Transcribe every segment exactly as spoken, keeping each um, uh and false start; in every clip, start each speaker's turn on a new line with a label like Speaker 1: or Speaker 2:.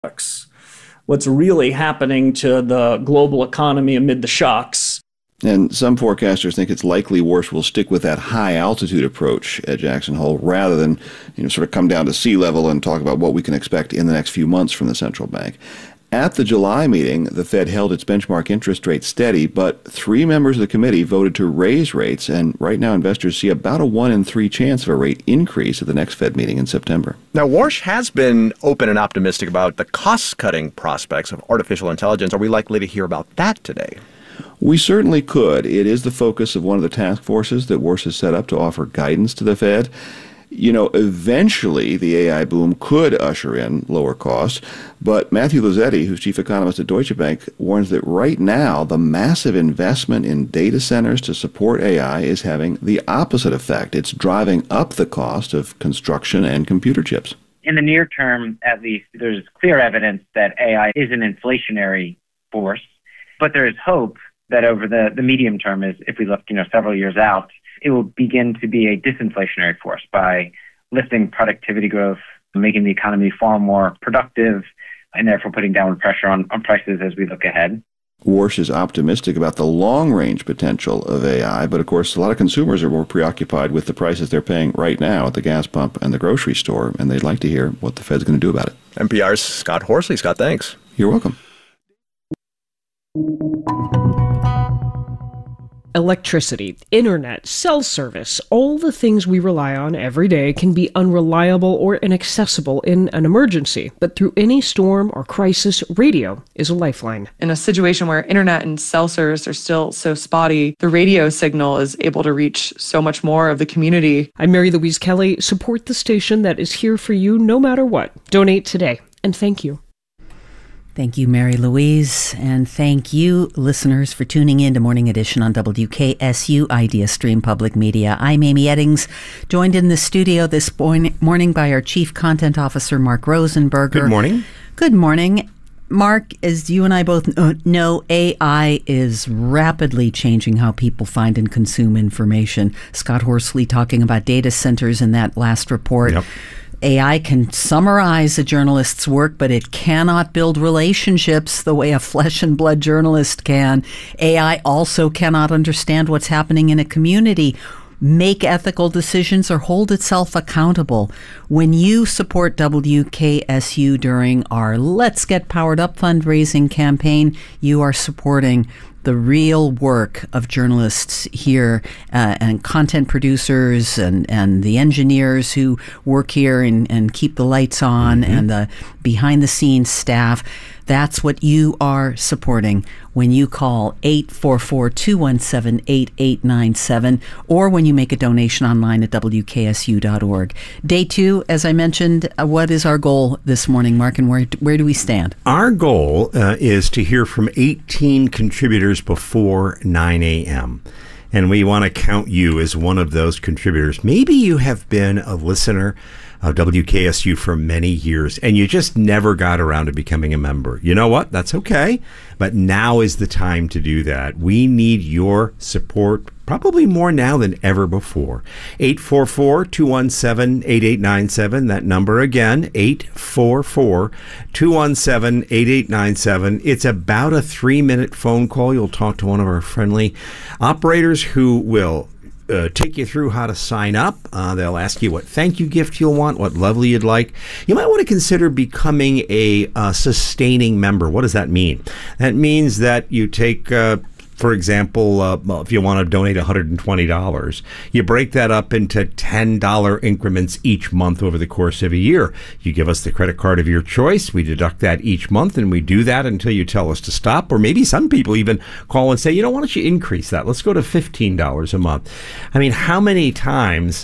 Speaker 1: what's really happening to the global economy amid the shocks.
Speaker 2: And some forecasters think it's likely Warsh will stick with that high-altitude approach at Jackson Hole rather than, you know, sort of come down to sea level and talk about what we can expect in the next few months from the central bank. At the July meeting, the Fed held its benchmark interest rate steady, but three members of the committee voted to raise rates, and right now investors see about a one in three chance of a rate increase at the next Fed meeting in September.
Speaker 3: Now, Warsh has been open and optimistic about the cost-cutting prospects of artificial intelligence. Are we likely to hear about that today?
Speaker 2: We certainly could. It is the focus of one of the task forces that Warsh has set up to offer guidance to the Fed. You know, eventually the A I boom could usher in lower costs, but Matthew Lazzetti, who's chief economist at Deutsche Bank, warns that right now the massive investment in data centers to support A I is having the opposite effect. It's driving up the cost of construction and computer chips.
Speaker 4: In the near term, at least, there's clear evidence that A I is an inflationary force, but there is hope that over the, the medium term, is if we look, you know, several years out, it will begin to be a disinflationary force by lifting productivity growth, making the economy far more productive, and therefore putting downward pressure on, on prices as we look ahead.
Speaker 2: Warsh is optimistic about the long-range potential of A I, but of course a lot of consumers are more preoccupied with the prices they're paying right now at the gas pump and the grocery store, and they'd like to hear what the Fed's going to do about it.
Speaker 3: N P R's Scott Horsley. Scott, thanks.
Speaker 2: You're welcome.
Speaker 5: Electricity, internet, cell service, all the things we rely on every day can be unreliable or inaccessible in an emergency. But through any storm or crisis, radio is a lifeline.
Speaker 6: In a situation where internet and cell service are still so spotty, the radio signal is able to reach so much more of the community.
Speaker 5: I'm Mary Louise Kelly. Support the station that is here for you no matter what. Donate today, and thank you.
Speaker 7: Thank you, Mary Louise, and thank you, listeners, for tuning in to Morning Edition on W K S U Idea Stream Public Media. I'm Amy Eddings, joined in the studio this morning by our Chief Content Officer, Mark Rosenberger.
Speaker 8: Good morning.
Speaker 7: Good morning. Mark, as you and I both know, A I is rapidly changing how people find and consume information. Scott Horsley talking about data centers in that last report.
Speaker 8: Yep.
Speaker 7: A I can summarize a journalist's work, but it cannot build relationships the way a flesh and blood journalist can. A I also cannot understand what's happening in a community, make ethical decisions, or hold itself accountable. When you support W K S U during our Let's Get Powered Up fundraising campaign, you are supporting the real work of journalists here uh, and content producers and, and the engineers who work here and, and keep the lights on, mm-hmm. and the behind-the-scenes staff. That's what you are supporting when you call eight four four, two one seven, eight eight nine seven or when you make a donation online at W K S U dot org. Day two, as I mentioned, uh, what is our goal this morning, Mark, and where, where do we stand?
Speaker 8: Our goal uh, is to hear from eighteen contributors before nine a.m., and we want to count you as one of those contributors. Maybe you have been a listener of W K S U for many years, and you just never got around to becoming a member. You know what? That's okay. But now is the time to do that. We need your support, probably more now than ever before. eight four four, two one seven, eight eight nine seven. That number again, eight four four, two one seven, eight eight nine seven. It's about a three-minute phone call. You'll talk to one of our friendly operators who will Uh, take you through how to sign up. Uh, they'll ask you what thank you gift you'll want, what level you'd like. You might want to consider becoming a uh, sustaining member. What does that mean? That means that you take, uh, for example, uh, well, if you want to donate one hundred twenty dollars, you break that up into ten dollars increments each month over the course of a year. You give us the credit card of your choice. We deduct that each month, and we do that until you tell us to stop. Or maybe some people even call and say, you know, why don't you increase that? Let's go to fifteen dollars a month. I mean, how many times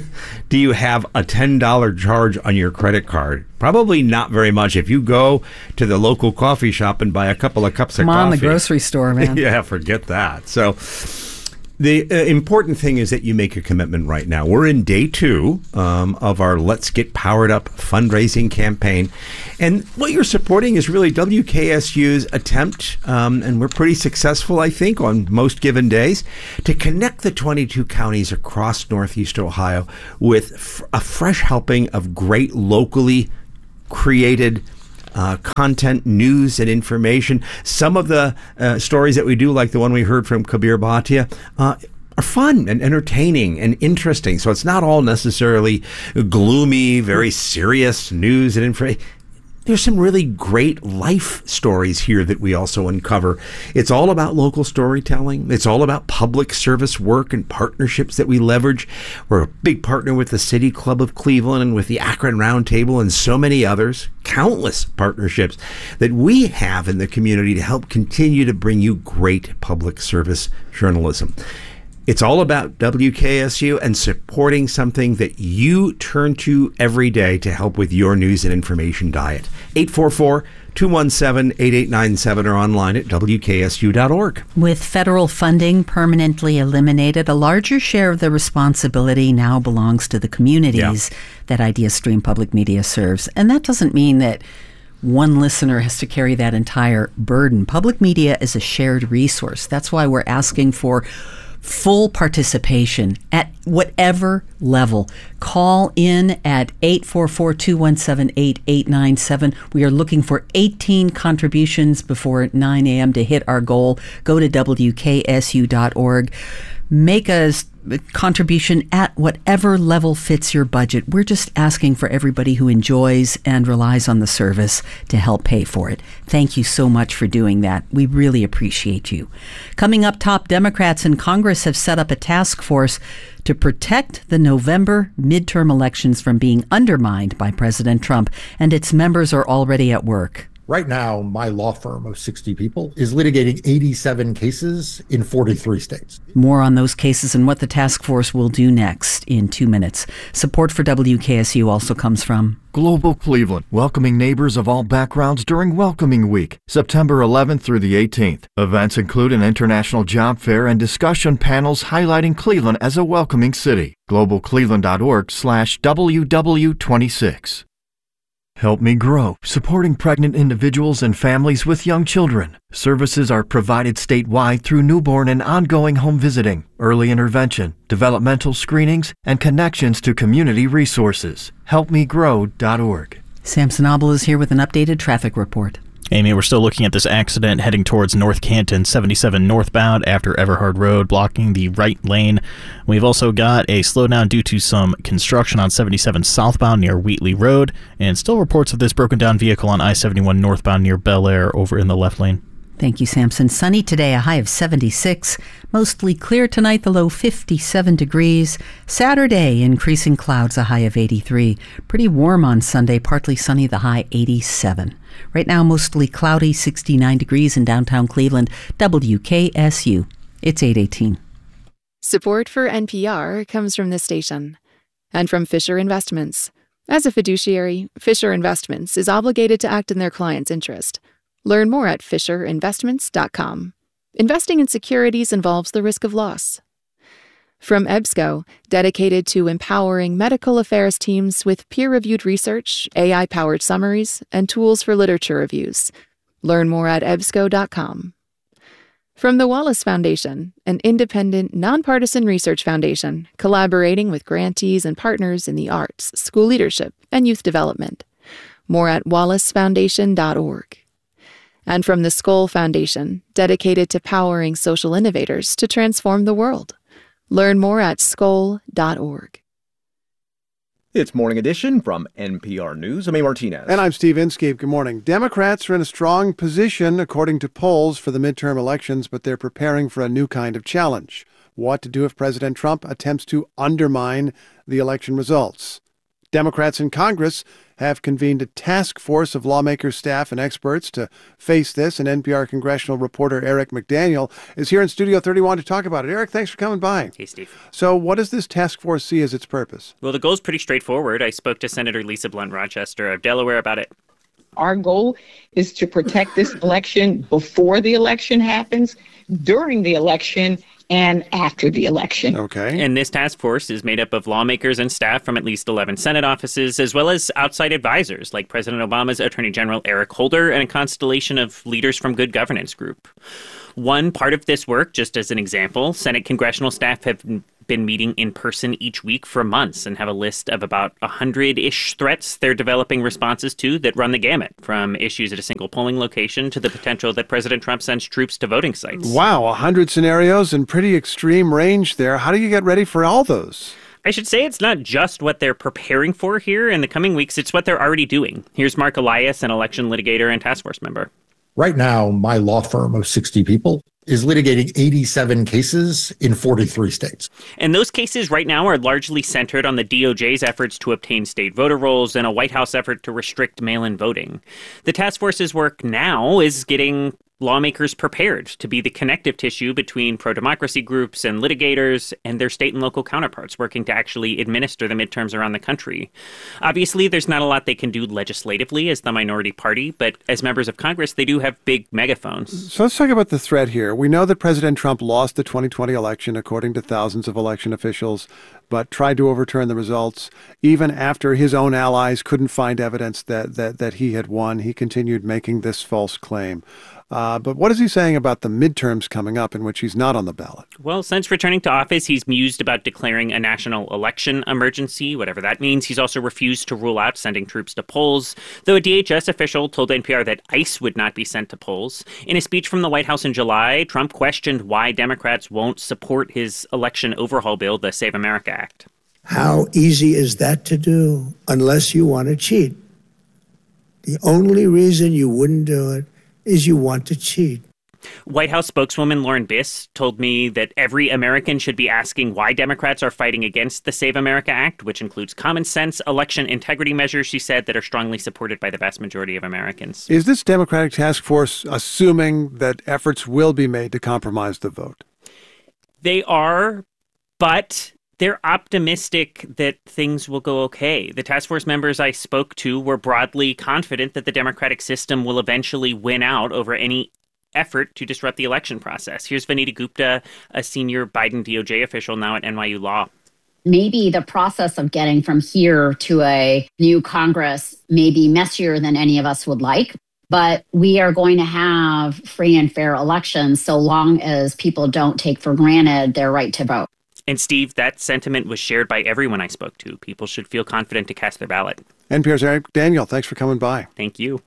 Speaker 8: do you have a ten dollars charge on your credit card? Probably not very much. If you go to the local coffee shop and buy a couple of cups
Speaker 7: Come
Speaker 8: of coffee.
Speaker 7: Come on, the grocery store, man.
Speaker 8: Yeah, forget that. So the uh, important thing is that you make a commitment right now. We're in day two um, of our Let's Get Powered Up fundraising campaign. And what you're supporting is really W K S U's attempt, um, and we're pretty successful, I think, on most given days, to connect the twenty-two counties across Northeast Ohio with f- a fresh helping of great locally created uh, content, news, and information. Some of the uh, stories that we do, like the one we heard from Kabir Bhatia, uh, are fun and entertaining and interesting. So it's not all necessarily gloomy, very serious news and information. There's some really great life stories here that we also uncover. It's all about local storytelling. It's all about public service work and partnerships that we leverage. We're a big partner with the City Club of Cleveland and with the Akron Roundtable and so many others, countless partnerships that we have in the community to help continue to bring you great public service journalism. It's all about W K S U and supporting something that you turn to every day to help with your news and information diet. eight four four, two one seven, eight eight nine seven or online at W K S U dot org.
Speaker 7: With federal funding permanently eliminated, a larger share of the responsibility now belongs to the communities yeah. that IdeaStream Public Media serves. And that doesn't mean that one listener has to carry that entire burden. Public media is a shared resource. That's why we're asking for full participation at whatever level. Call in at eight four four, two one seven, eight eight nine seven. We are looking for eighteen contributions before nine a.m. to hit our goal. Go to W K S U dot org. Make a contribution at whatever level fits your budget. We're just asking for everybody who enjoys and relies on the service to help pay for it. Thank you so much for doing that. We really appreciate you. Coming up top, Democrats in Congress have set up a task force to protect the November midterm elections from being undermined by President Trump, and its members are already at work.
Speaker 9: Right now, my law firm of sixty people is litigating eighty-seven cases in forty-three states.
Speaker 7: More on those cases and what the task force will do next in two minutes. Support for W K S U also comes from
Speaker 10: Global Cleveland, welcoming neighbors of all backgrounds during Welcoming Week, September eleventh through the eighteenth. Events include an international job fair and discussion panels highlighting Cleveland as a welcoming city. global cleveland dot org slash W W twenty-six. Help Me Grow, supporting pregnant individuals and families with young children. Services are provided statewide through newborn and ongoing home visiting, early intervention, developmental screenings, and connections to community resources. help me grow dot org.
Speaker 7: Samson Abel is here with an updated traffic report.
Speaker 11: Amy, we're still looking at this accident heading towards North Canton, seventy-seven northbound after Everhard Road, blocking the right lane. We've also got a slowdown due to some construction on seventy-seven southbound near Wheatley Road, and still reports of this broken down vehicle on I seventy-one northbound near Bel Air over in the left lane.
Speaker 7: Thank you, Samson. Sunny today, a high of seventy-six. Mostly clear tonight, the low fifty-seven degrees. Saturday, increasing clouds, a high of eighty-three. Pretty warm on Sunday, partly sunny, the high eighty-seven. Right now, mostly cloudy, sixty-nine degrees in downtown Cleveland. W K S U. It's eight eighteen.
Speaker 12: Support for N P R comes from this station and from Fisher Investments. As a fiduciary, Fisher Investments is obligated to act in their client's interest. Learn more at fisher investments dot com. Investing in securities involves the risk of loss. From EBSCO, dedicated to empowering medical affairs teams with peer-reviewed research, A I-powered summaries, and tools for literature reviews. Learn more at ebsco dot com. From the Wallace Foundation, an independent, nonpartisan research foundation collaborating with grantees and partners in the arts, school leadership, and youth development. More at wallace foundation dot org. And from the Skoll Foundation, dedicated to powering social innovators to transform the world. Learn more at skoll dot org.
Speaker 3: It's Morning Edition from N P R News. I'm A. Martinez.
Speaker 13: And I'm Steve Inskeep. Good morning. Democrats are in a strong position, according to polls, for the midterm elections, but they're preparing for a new kind of challenge. What to do if President Trump attempts to undermine the election results. Democrats in Congress have convened a task force of lawmakers, staff, and experts to face this, and N P R congressional reporter Eric McDaniel is here in Studio thirty-one to talk about it. Eric, thanks for coming by.
Speaker 14: Hey, Steve.
Speaker 13: So what does this task force see as its purpose?
Speaker 14: Well, the goal is pretty straightforward. I spoke to Senator Lisa Blunt Rochester of Delaware about it.
Speaker 15: Our goal is to protect this election before the election happens, during the election, and after the election.
Speaker 13: Okay.
Speaker 14: And this task force is made up of lawmakers and staff from at least eleven Senate offices, as well as outside advisors like President Obama's Attorney General Eric Holder and a constellation of leaders from Good Governance Group. One part of this work, just as an example, Senate congressional staff have been meeting in person each week for months and have a list of about one hundred-ish threats they're developing responses to that run the gamut, from issues at a single polling location to the potential that President Trump sends troops to voting sites.
Speaker 13: Wow, one hundred scenarios and pretty extreme range there. How do you get ready for all those?
Speaker 14: I should say it's not just what they're preparing for here in the coming weeks, it's what they're already doing. Here's Mark Elias, an election litigator and task force member.
Speaker 9: Right now, my law firm of sixty people is litigating eighty-seven cases in forty-three states.
Speaker 14: And those cases right now are largely centered on the D O J's efforts to obtain state voter rolls and a White House effort to restrict mail-in voting. The task force's work now is getting lawmakers prepared to be the connective tissue between pro-democracy groups and litigators and their state and local counterparts working to actually administer the midterms around the country. Obviously, there's not a lot they can do legislatively as the minority party, but as members of Congress, they do have big megaphones.
Speaker 13: So let's talk about the threat here. We know that President Trump lost the twenty twenty election, according to thousands of election officials, but tried to overturn the results. Even after his own allies couldn't find evidence that, that, that he had won, he continued making this false claim. Uh, but what is he saying about the midterms coming up in which he's not on the ballot?
Speaker 14: Well, since returning to office, he's mused about declaring a national election emergency, whatever that means. He's also refused to rule out sending troops to polls, though a D H S official told N P R that ICE would not be sent to polls. In a speech from the White House in July, Trump questioned why Democrats won't support his election overhaul bill, the Save America Act.
Speaker 16: How easy is that to do unless you want to cheat? The only reason you wouldn't do it is you want to cheat.
Speaker 14: White House spokeswoman Lauren Biss told me that every American should be asking why Democrats are fighting against the Save America Act, which includes common sense election integrity measures, she said, that are strongly supported by the vast majority of Americans.
Speaker 13: Is this Democratic task force assuming that efforts will be made to compromise the vote?
Speaker 14: They are, but they're optimistic that things will go okay. The task force members I spoke to were broadly confident that the democratic system will eventually win out over any effort to disrupt the election process. Here's Vanita Gupta, a senior Biden D O J official now at N Y U Law.
Speaker 17: Maybe the process of getting from here to a new Congress may be messier than any of us would like, but we are going to have free and fair elections so long as people don't take for granted their right to vote.
Speaker 14: And Steve, that sentiment was shared by everyone I spoke to. People should feel confident to cast their ballot.
Speaker 13: N P R's Eric Daniel, thanks for coming by.
Speaker 14: Thank you.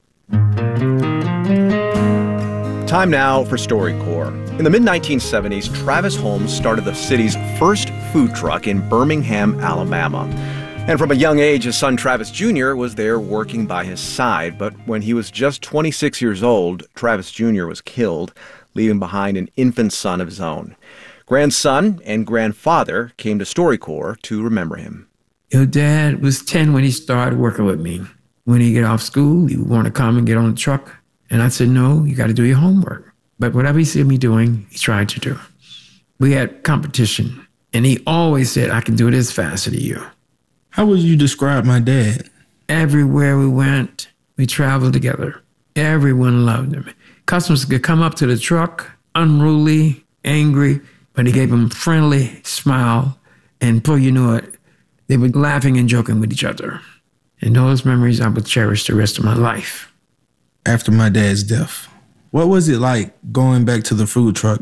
Speaker 3: Time now for StoryCorps. In the mid nineteen seventies, Travis Holmes started the city's first food truck in Birmingham, Alabama. And from a young age, his son Travis Junior was there working by his side. But when he was just twenty-six years old, Travis Junior was killed, leaving behind an infant son of his own. Grandson and grandfather came to StoryCorps to remember him.
Speaker 18: Your dad was ten when he started working with me. When he get off school, he would want to come and get on the truck. And I said, no, you got to do your homework. But whatever he said me doing, he tried to do. We had competition. And he always said, I can do this faster than you.
Speaker 19: How would you describe my dad?
Speaker 18: Everywhere we went, we traveled together. Everyone loved him. Customers could come up to the truck, unruly, angry, but he gave them a friendly smile, and before you knew it, they were laughing and joking with each other. And those memories I will cherish the rest of my life.
Speaker 19: After my dad's death, what was it like going back to the food truck?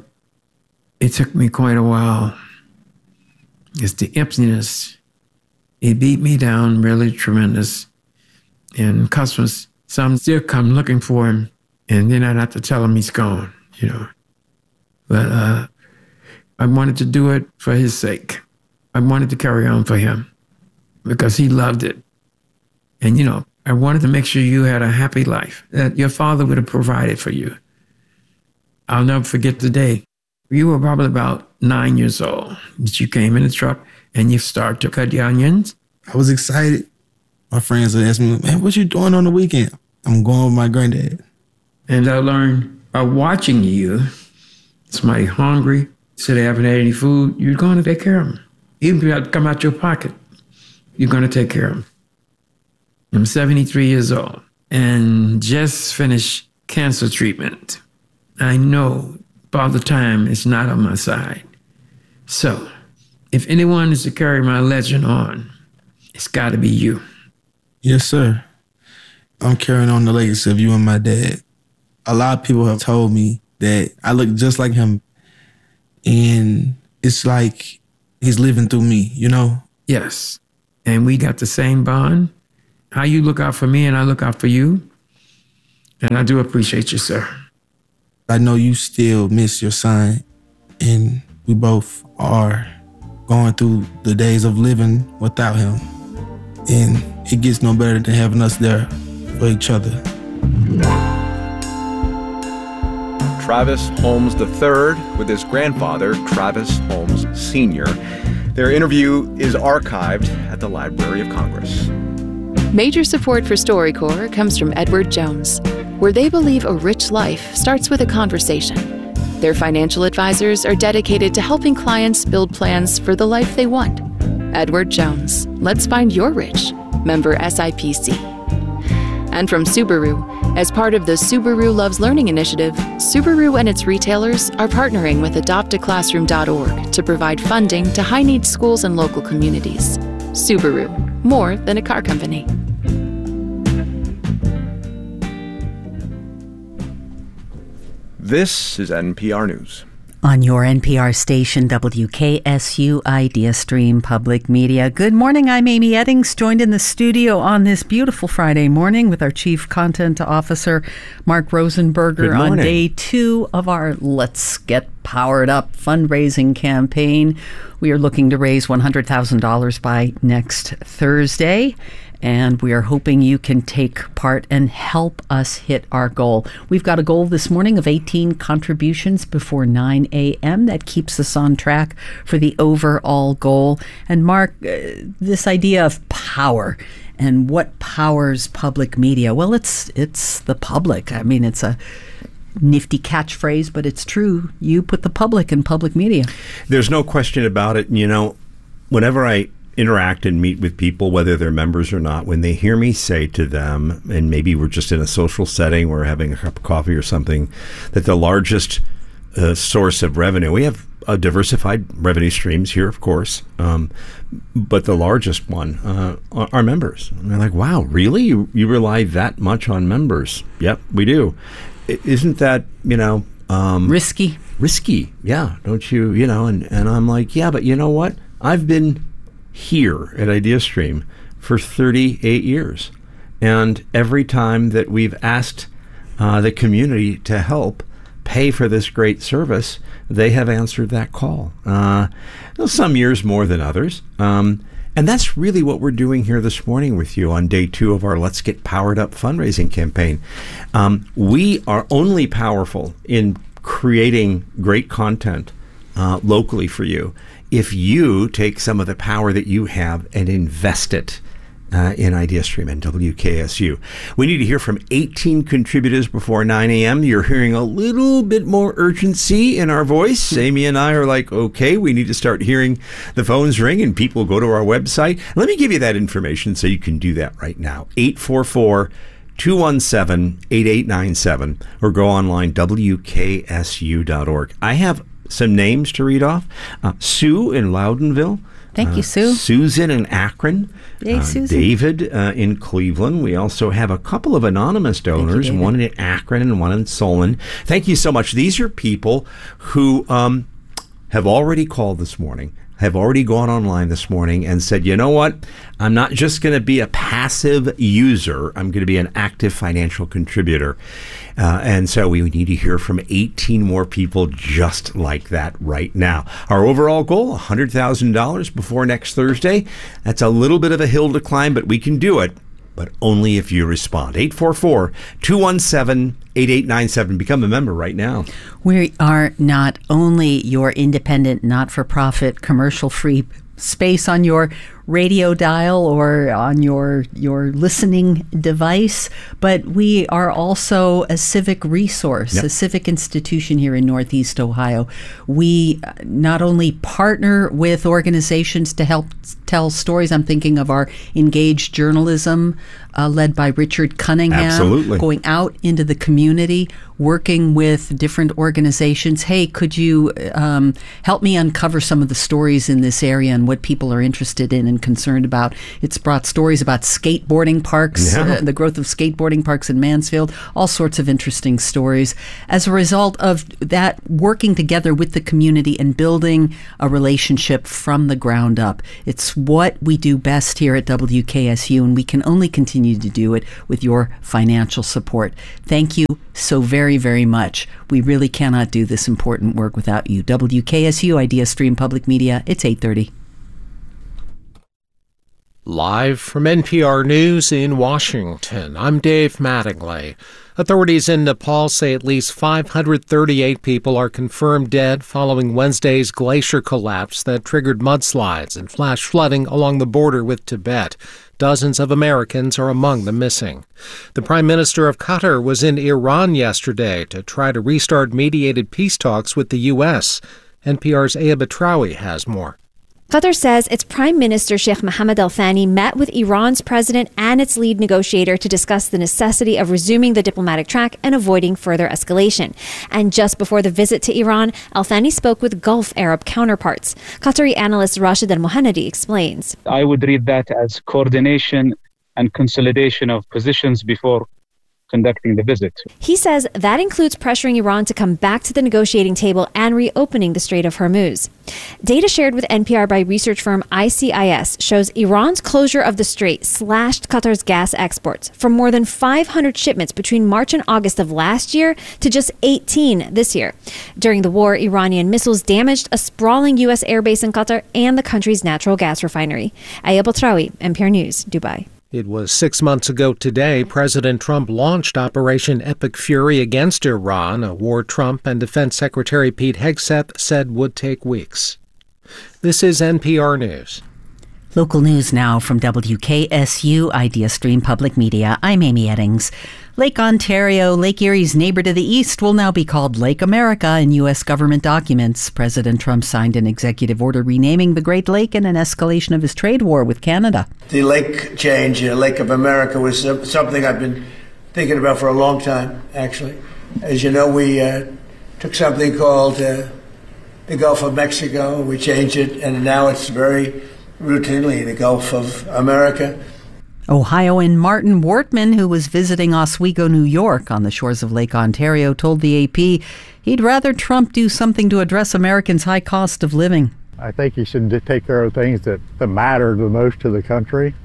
Speaker 18: It took me quite a while. It's the emptiness. It beat me down really tremendous. And customers, some still come looking for him, and then I'd have to tell him he's gone, you know. But, uh, I wanted to do it for his sake. I wanted to carry on for him because he loved it. And, you know, I wanted to make sure you had a happy life, that your father would have provided for you. I'll never forget the day. You were probably about nine years old that you came in the truck and you started to cut the onions.
Speaker 19: I was excited. My friends would ask me, man, what you doing on the weekend? I'm going with my granddad.
Speaker 18: And I learned by watching you, somebody hungry, so they haven't had any food, you're going to take care of them. Even if you have to come out your pocket, you're going to take care of them. I'm seventy-three years old and just finished cancer treatment. I know Father Time is not on my side. So if anyone is to carry my legend on, it's got to be you.
Speaker 19: Yes, sir. I'm carrying on the legacy of you and my dad. A lot of people have told me that I look just like him. And it's like He's living through me, you know?
Speaker 18: Yes. And we got the same bond. How you look out for me and I look out for you. And I do appreciate you, sir.
Speaker 19: I know you still miss your son, and we both are going through the days of living without him. And it gets no better than having us there for each other.
Speaker 3: Travis Holmes the third with his grandfather, Travis Holmes Senior Their interview is archived at the Library of Congress.
Speaker 12: Major support for StoryCorps comes from Edward Jones, where they believe a rich life starts with a conversation. Their financial advisors are dedicated to helping clients build plans for the life they want. Edward Jones, let's find your rich. Member S I P C. And from Subaru, as part of the Subaru Loves Learning initiative, Subaru and its retailers are partnering with adopt a classroom dot org to provide funding to high-needs schools and local communities. Subaru, more than a car company.
Speaker 3: This is N P R News.
Speaker 7: On your N P R station, W K S U Idea Stream Public Media. Good morning, I'm Amy Eddings, joined in the studio on this beautiful Friday morning with our Chief Content Officer, Mark Rosenberger, on day two of our Let's Get Powered Up fundraising campaign. We are looking to raise one hundred thousand dollars by next Thursday. And we are hoping you can take part and help us hit our goal. We've got a goal this morning of eighteen contributions before nine a.m. That keeps us on track for the overall goal. And Mark, uh, this idea of power and what powers public media? Well, it's it's the public. I mean, it's a nifty catchphrase, but it's true. You put the public in public media.
Speaker 8: There's no question about it. You know, whenever I interact and meet with people, whether they're members or not, when they hear me say to them, and maybe we're just in a social setting, we're having a cup of coffee or something, that the largest uh, source of revenue, we have uh, diversified revenue streams here, of course, um, but the largest one uh, are, are members. And they're like, wow, really? You, you rely that much on members? Yep, we do. I, isn't that, you know... Um,
Speaker 7: risky?
Speaker 8: Risky, yeah. Don't you, you know, and, and I'm like, yeah, but you know what? I've been here at IdeaStream for thirty-eight years. And every time that we've asked uh, the community to help pay for this great service, they have answered that call. Uh, some years more than others. Um, and that's really what we're doing here this morning with you on day two of our Let's Get Powered Up fundraising campaign. Um, we are only powerful in creating great content uh, locally for you if you take some of the power that you have and invest it uh, in IdeaStream and W K S U. We need to hear from eighteen contributors before nine a.m. You're hearing a little bit more urgency in our voice. Amy and I are like, okay, we need to start hearing the phones ring and people go to our website. Let me give you that information so you can do that right now. eight four four, two one seven, eight eight nine seven or go online, W K S U dot org. I have some names to read off. Uh, Sue in Loudonville.
Speaker 7: Thank
Speaker 8: uh,
Speaker 7: you, Sue.
Speaker 8: Susan in Akron.
Speaker 7: Yay,
Speaker 8: uh,
Speaker 7: Susan.
Speaker 8: David uh, in Cleveland. We also have a couple of anonymous donors,
Speaker 7: you,
Speaker 8: one in Akron and one in Solon. Thank you so much. These are people who um, have already called this morning, have already gone online this morning and said, you know what? I'm not just going to be a passive user. I'm going to be an active financial contributor. Uh, and so we need to hear from eighteen more people just like that right now. Our overall goal, one hundred thousand dollars before next Thursday. That's a little bit of a hill to climb, but we can do it. But only if you respond. eight four four, two one seven, eight eight nine seven. Become a member right now.
Speaker 7: We are not only your independent, not-for-profit, commercial-free space on your radio dial or on your your listening device, but we are also a civic resource, yep. a civic institution here in Northeast Ohio. We not only partner with organizations to help tell stories. I'm thinking of our Engaged Journalism, uh, led by Richard Cunningham,
Speaker 8: Absolutely.
Speaker 7: going out into the community, working with different organizations. Hey, could you um, help me uncover some of the stories in this area and what people are interested in? and concerned about. It's brought stories about skateboarding parks,
Speaker 8: Yeah.
Speaker 7: uh, the growth of skateboarding parks in Mansfield, all sorts of interesting stories as a result of that working together with the community and building a relationship from the ground up. It's what we do best here at W K S U, and we can only continue to do it with your financial support. Thank you so very, very much. We really cannot do this important work without you. W K S U, Idea Stream Public Media. It's eight thirty.
Speaker 20: Live from N P R News in Washington, I'm Dave Mattingly. Authorities in Nepal say at least five hundred thirty-eight people are confirmed dead following Wednesday's glacier collapse that triggered mudslides and flash flooding along the border with Tibet. Dozens of Americans are among the missing. The Prime Minister of Qatar was in Iran yesterday to try to restart mediated peace talks with the U S. N P R's Aya Batrawi has more.
Speaker 21: Qatar says its Prime Minister Sheikh Mohammed Al Thani met with Iran's president and its lead negotiator to discuss the necessity of resuming the diplomatic track and avoiding further escalation. And just before the visit to Iran, Al Thani spoke with Gulf Arab counterparts. Qatari analyst Rashid Al Mohannadi explains.
Speaker 22: I would read that as coordination and consolidation of positions before conducting the visit.
Speaker 21: He says that includes pressuring Iran to come back to the negotiating table and reopening the Strait of Hormuz. Data shared with N P R by research firm I C I S shows Iran's closure of the strait slashed Qatar's gas exports from more than five hundred shipments between March and August of last year to just eighteen this year. During the war, Iranian missiles damaged a sprawling U S airbase in Qatar and the country's natural gas refinery. Aya Batrawi, N P R News, Dubai.
Speaker 20: It was six months ago today President Trump launched Operation Epic Fury against Iran, a war Trump and Defense Secretary Pete Hegseth said would take weeks. This is N P R News.
Speaker 7: Local news now from W K S U Idea Stream Public Media. I'm Amy Eddings. Lake Ontario, Lake Erie's neighbor to the east, will now be called Lake America in U S government documents. President Trump signed an executive order renaming the Great Lake in an escalation of his trade war with Canada.
Speaker 23: The lake change, uh, Lake of America, was something I've been thinking about for a long time, actually. As you know, we uh, took something called uh, the Gulf of Mexico, we changed it, and now it's very routinely the Gulf of America.
Speaker 7: Ohioan Martin Wortman, who was visiting Oswego, New York on the shores of Lake Ontario, told the A P he'd rather Trump do something to address Americans' high cost of living.
Speaker 24: I think he should take care of things that, that matter the most to the country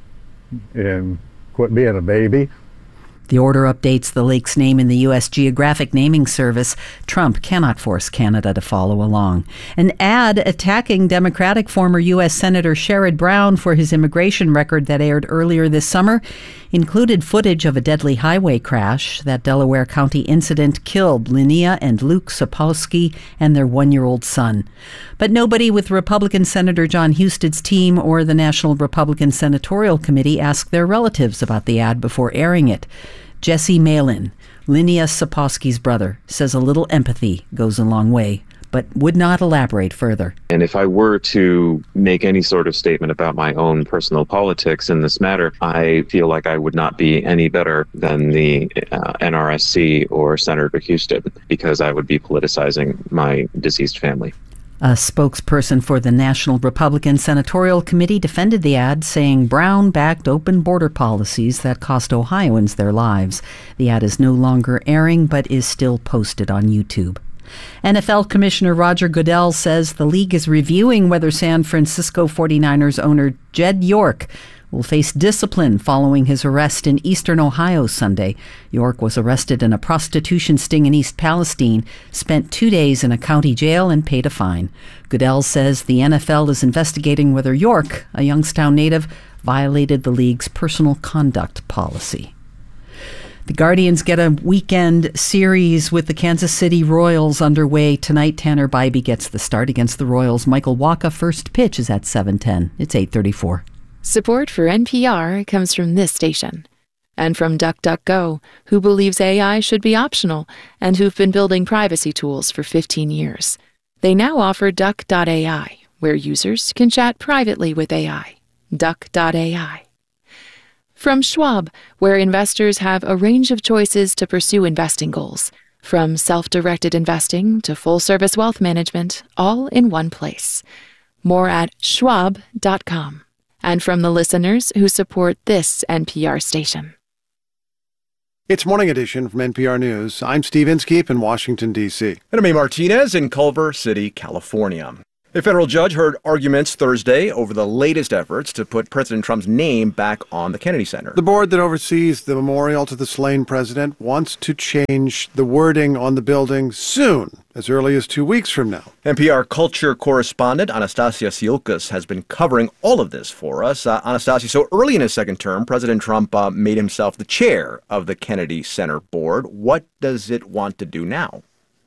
Speaker 24: and quit being a baby.
Speaker 7: The order updates the lake's name in the U S Geographic Naming Service. Trump cannot force Canada to follow along. An ad attacking Democratic former U S Senator Sherrod Brown for his immigration record that aired earlier this summer included footage of a deadly highway crash. That Delaware County incident killed Linnea and Luke Sapolsky and their one-year-old son. But nobody with Republican Senator John Husted's team or the National Republican Senatorial Committee asked their relatives about the ad before airing it. Jesse Malin, Linnea Sapolsky's brother, says a little empathy goes a long way, but would not elaborate further.
Speaker 25: And if I were to make any sort of statement about my own personal politics in this matter, I feel like I would not be any better than the uh, N R S C or Senator Husted, because I would be politicizing my deceased family.
Speaker 7: A spokesperson for the National Republican Senatorial Committee defended the ad, saying Brown backed open border policies that cost Ohioans their lives. The ad is no longer airing, but is still posted on YouTube. N F L Commissioner Roger Goodell says the league is reviewing whether San Francisco forty-niners owner Jed York will face discipline following his arrest in eastern Ohio Sunday. York was arrested in a prostitution sting in East Palestine, spent two days in a county jail, and paid a fine. Goodell says the N F L is investigating whether York, a Youngstown native, violated the league's personal conduct policy. The Guardians get a weekend series with the Kansas City Royals underway. Tonight, Tanner Bybee gets the start against the Royals. Michael Wacha first pitch is at seven ten. It's eight thirty-four.
Speaker 12: Support for N P R comes from this station. And from DuckDuckGo, who believes A I should be optional and who've been building privacy tools for fifteen years. They now offer Duck dot A I, where users can chat privately with A I. Duck dot A I. From Schwab, where investors have a range of choices to pursue investing goals, from self-directed investing to full-service wealth management, all in one place. More at schwab dot com. and from the listeners who support this N P R station.
Speaker 13: It's Morning Edition from N P R News. I'm Steve Inskeep in Washington, D C.
Speaker 3: And I'm A. Martinez in Culver City, California. A federal judge heard arguments Thursday over the latest efforts to put President Trump's name back on the Kennedy Center.
Speaker 13: The board that oversees the memorial to the slain president wants to change the wording on the building soon, as early as two weeks from now.
Speaker 3: N P R culture correspondent Anastasia Siolkas has been covering all of this for us. Uh, Anastasia, so early in his second term, President Trump uh, made himself the chair of the Kennedy Center board. What does it want to do now?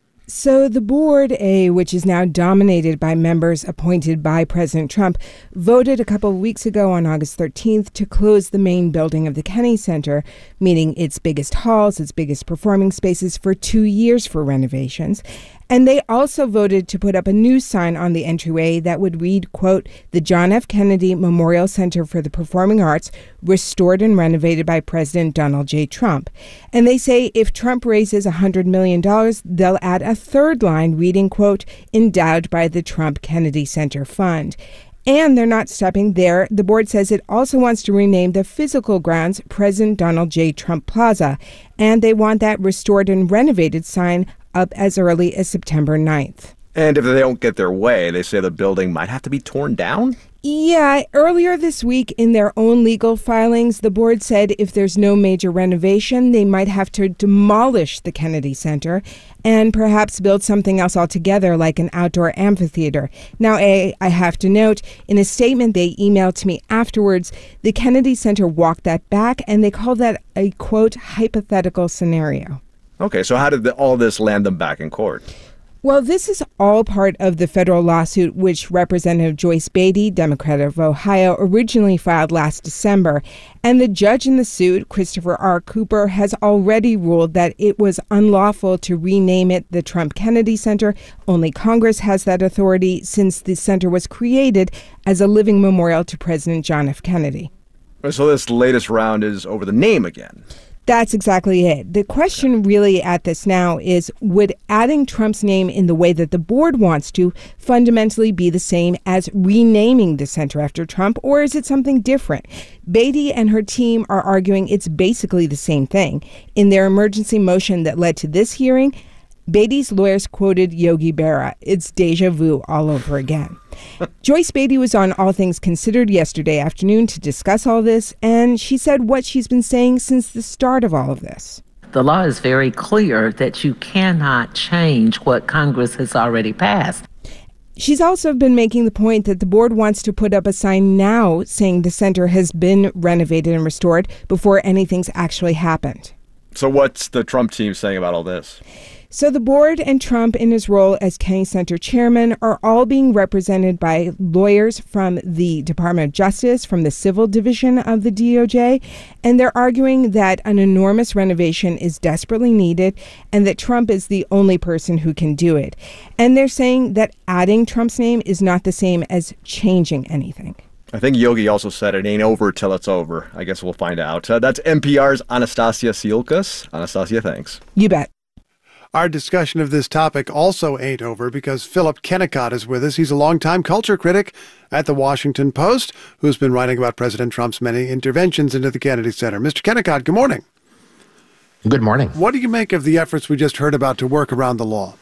Speaker 1: So the board, a which is now dominated by members appointed by President Trump, voted a couple of weeks ago on August thirteenth to close the main building of the Kennedy Center, meaning its biggest halls, its biggest performing spaces, for two years for renovations. And they also voted to put up a new sign on the entryway that would read, quote, "The John F. Kennedy Memorial Center for the Performing Arts, restored and renovated by President Donald J. Trump." And they say if Trump raises one hundred million dollars, they'll add a third line reading, quote, "Endowed by the Trump Kennedy Center Fund." And they're not stopping there. The board says it also wants to rename the physical grounds President Donald J. Trump Plaza. And they want that restored and renovated sign up as early as September ninth.
Speaker 3: And if they don't get their way, they say the building might have to be torn down?
Speaker 1: Yeah, earlier this week in their own legal filings, the board said if there's no major renovation, they might have to demolish the Kennedy Center and perhaps build something else altogether, like an outdoor amphitheater. Now, A, I have to note, in a statement they emailed to me afterwards, the Kennedy Center walked that back, and they called that a, quote, hypothetical scenario.
Speaker 3: Okay, so how did the, all this land them back in court?
Speaker 1: Well, this is all part of the federal lawsuit which Representative Joyce Beatty, Democrat of Ohio, originally filed last December. And the judge in the suit, Christopher R. Cooper, has already ruled that it was unlawful to rename it the Trump Kennedy Center. Only Congress has that authority since the center was created as a living memorial to President John F. Kennedy.
Speaker 3: So this latest round is over the name again.
Speaker 1: That's exactly it. The question really at this now is, would adding Trump's name in the way that the board wants to fundamentally be the same as renaming the center after Trump, or is it something different? Beatty and her team are arguing it's basically the same thing. In their emergency motion that led to this hearing, Beatty's lawyers quoted Yogi Berra. It's deja vu all over again. Joyce Beatty was on All Things Considered yesterday afternoon to discuss all this, and she said what she's been saying since the start of all of this.
Speaker 2: The law is very clear that you cannot change what Congress has already passed.
Speaker 1: She's also been making the point that the board wants to put up a sign now saying the center has been renovated and restored before anything's actually happened.
Speaker 3: So what's the Trump team saying about all this?
Speaker 1: So the board and Trump in his role as Kennedy Center chairman are all being represented by lawyers from the Department of Justice, from the Civil Division of the D O J, and they're arguing that an enormous renovation is desperately needed and that Trump is the only person who can do it. And they're saying that adding Trump's name is not the same as changing anything.
Speaker 3: I think Yogi also said it ain't over till it's over. I guess we'll find out. Uh, that's N P R's Anastasia Siolkas. Anastasia, thanks.
Speaker 1: You bet.
Speaker 13: Our discussion of this topic also ain't over because Philip Kennicott is with us. He's a longtime culture critic at the Washington Post who's been writing about President Trump's many interventions into the Kennedy Center. Mister Kennicott, good morning.
Speaker 4: Good morning.
Speaker 13: What do you make of the efforts we just heard about to work around the law?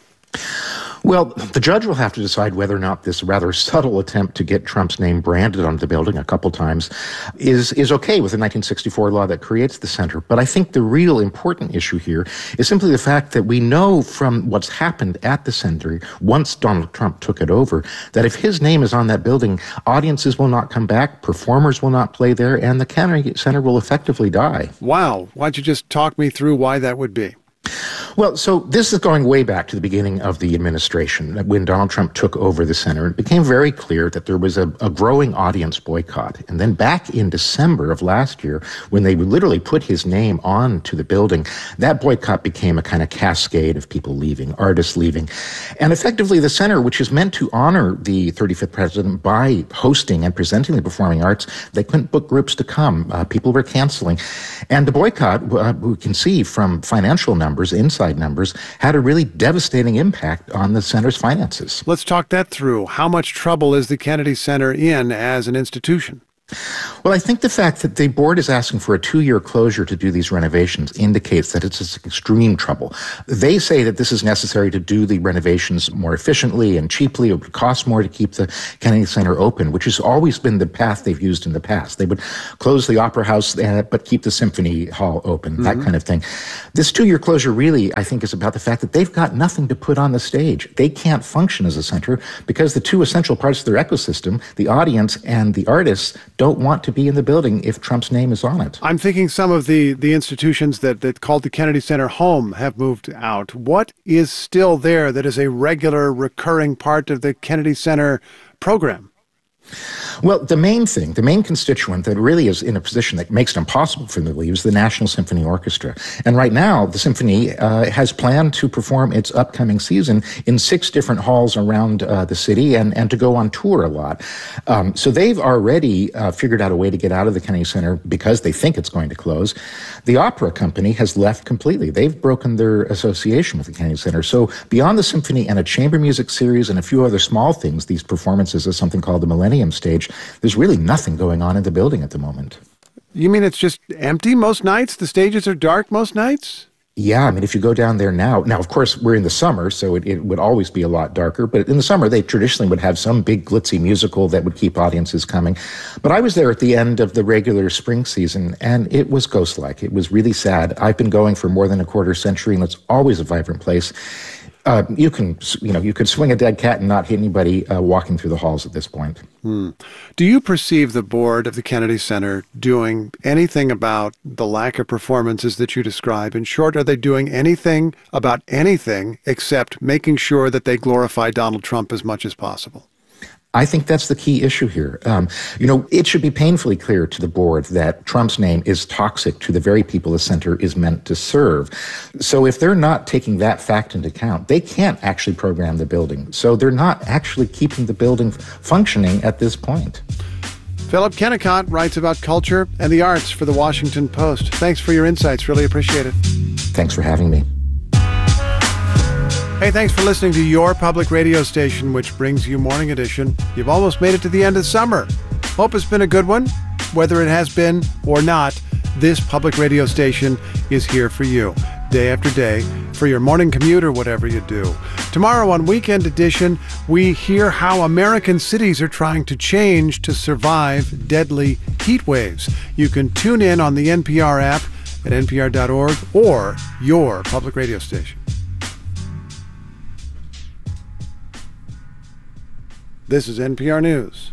Speaker 4: Well, the judge will have to decide whether or not this rather subtle attempt to get Trump's name branded on the building a couple times is is okay with the nineteen sixty-four law that creates the center. But I think the real important issue here is simply the fact that we know from what's happened at the center once Donald Trump took it over, that if his name is on that building, audiences will not come back, performers will not play there, and the Kennedy Center will effectively die.
Speaker 13: Wow. Why don't you just talk me through why that would be?
Speaker 4: Well, so this is going way back to the beginning of the administration. When Donald Trump took over the center, it became very clear that there was a, a growing audience boycott. And then back in December of last year, when they literally put his name on to the building, that boycott became a kind of cascade of people leaving, artists leaving. And effectively, the center, which is meant to honor the thirty-fifth president by hosting and presenting the performing arts, they couldn't book groups to come. Uh, people were canceling. And the boycott, uh, we can see from financial numbers, inside numbers, had a really devastating impact on the center's finances.
Speaker 13: Let's talk that through. How much trouble is the Kennedy Center in as an institution?
Speaker 4: Well, I think the fact that the board is asking for a two-year closure to do these renovations indicates that it's extreme trouble. They say that this is necessary to do the renovations more efficiently and cheaply. It would cost more to keep the Kennedy Center open, which has always been the path they've used in the past. They would close the Opera House, uh, but keep the Symphony Hall open, mm-hmm. that kind of thing. This two-year closure really, I think, is about the fact that they've got nothing to put on the stage. They can't function as a center because the two essential parts of their ecosystem, the audience and the artists, don't want to be in the building if Trump's name is on it.
Speaker 13: I'm thinking some of the, the institutions that, that called the Kennedy Center home have moved out. What is still there that is a regular, recurring part of the Kennedy Center program?
Speaker 4: Well, the main thing, the main constituent that really is in a position that makes it impossible for them to leave is the National Symphony Orchestra. And right now, the Symphony uh, has planned to perform its upcoming season in six different halls around uh, the city and, and to go on tour a lot. Um, so they've already uh, figured out a way to get out of the Kennedy Center because they think it's going to close. The opera company has left completely. They've broken their association with the Kennedy Center. So beyond the Symphony and a chamber music series and a few other small things, these performances of something called the Millennium Stage, there's really nothing going on in the building at the moment.
Speaker 13: You mean it's just empty most nights? The stages are dark most nights?
Speaker 4: Yeah, I mean, if you go down there now, now, of course, we're in the summer, so it, it would always be a lot darker. But in the summer, they traditionally would have some big glitzy musical that would keep audiences coming. But I was there at the end of the regular spring season, and it was ghost-like. It was really sad. I've been going for more than a quarter century, and it's always a vibrant place. Uh, you can, you know, you could swing a dead cat and not hit anybody uh, walking through the halls at this point.
Speaker 13: Hmm. Do you perceive the board of the Kennedy Center doing anything about the lack of performances that you describe? In short, are they doing anything about anything except making sure that they glorify Donald Trump as much as possible?
Speaker 4: I think that's the key issue here. Um, you know, it should be painfully clear to the board that Trump's name is toxic to the very people the center is meant to serve. So if they're not taking that fact into account, they can't actually program the building. So they're not actually keeping the building functioning at this point.
Speaker 13: Philip Kennicott writes about culture and the arts for the Washington Post. Thanks for your insights. Really appreciate it.
Speaker 4: Thanks for having me.
Speaker 13: Hey, thanks for listening to your public radio station, which brings you Morning Edition. You've almost made it to the end of summer. Hope it's been a good one. Whether it has been or not, this public radio station is here for you, day after day, for your morning commute or whatever you do. Tomorrow on Weekend Edition, we hear how American cities are trying to change to survive deadly heat waves. You can tune in on the N P R app at N P R dot org or your public radio station. This is N P R News.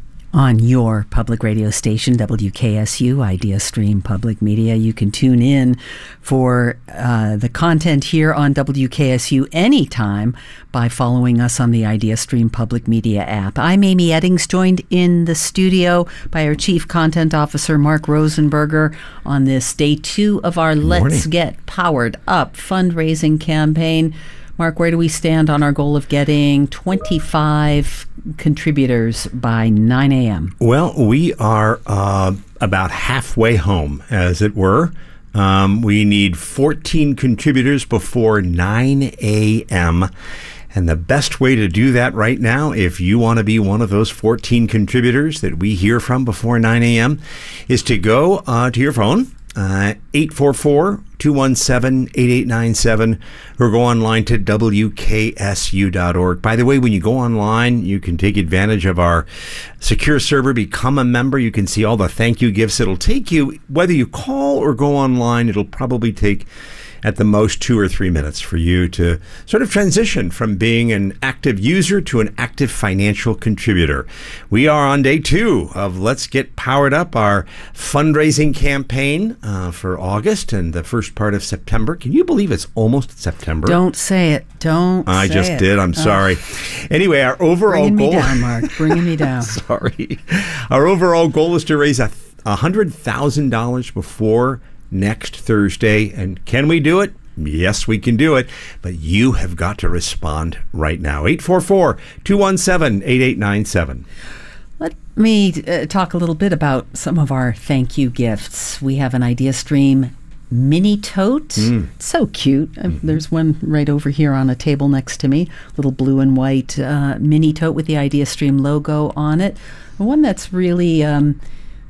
Speaker 7: On your public radio station, W K S U, Idea Stream Public Media. You can tune in for uh, the content here on W K S U anytime by following us on the Idea Stream Public Media app. I'm Amy Eddings, joined in the studio by our Chief Content Officer, Mark Rosenberger, on this day two of our Let's Get Powered Up fundraising campaign. Mark, where do we stand on our goal of getting twenty-five contributors by nine a.m.?
Speaker 8: Well, we are uh, about halfway home, as it were. Um, we need fourteen contributors before nine a.m. And the best way to do that right now, if you want to be one of those fourteen contributors that we hear from before nine a.m., is to go uh, to your phone, uh, eight four four, two one seven, eight eight nine seven, or go online to W K S U dot org. By the way, when you go online, you can take advantage of our secure server, become a member. You can see all the thank you gifts. It'll take you, whether you call or go online, it'll probably take at the most two or three minutes for you to sort of transition from being an active user to an active financial contributor. We are on day two of Let's Get Powered Up, our fundraising campaign uh, for August and the first part of September. Can you believe it's almost September?
Speaker 7: Don't say it. Don't
Speaker 8: I
Speaker 7: say
Speaker 8: just
Speaker 7: it.
Speaker 8: did. I'm sorry.
Speaker 7: Oh.
Speaker 8: Anyway, our overall
Speaker 7: Bringing
Speaker 8: goal...
Speaker 7: me down, Mark. Bringing me down.
Speaker 8: Sorry. Our overall goal is to raise a one hundred thousand dollars before next Thursday. And can we do it? Yes, we can do it. But you have got to respond right now. eight four four, two one seven, eight eight nine seven.
Speaker 7: Let me uh, talk a little bit about some of our thank you gifts. We have an Idea Stream mini tote. Mm. So cute. Mm-hmm. There's one right over here on a table next to me. Little blue and white uh, mini tote with the Idea Stream logo on it. One that's really... Um,